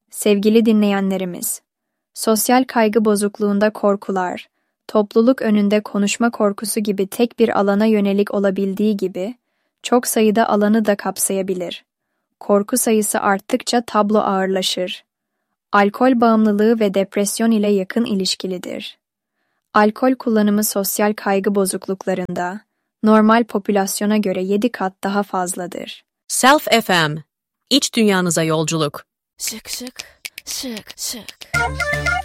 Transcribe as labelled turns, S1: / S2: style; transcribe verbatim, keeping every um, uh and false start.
S1: Sevgili dinleyenlerimiz, sosyal kaygı bozukluğunda korkular, topluluk önünde konuşma korkusu gibi tek bir alana yönelik olabildiği gibi, çok sayıda alanı da kapsayabilir. Korku sayısı arttıkça tablo ağırlaşır. Alkol bağımlılığı ve depresyon ile yakın ilişkilidir. Alkol kullanımı sosyal kaygı bozukluklarında, normal popülasyona göre yedi kat daha fazladır.
S2: Self F M, İç dünyanıza yolculuk.
S3: Şık şık, şık şık.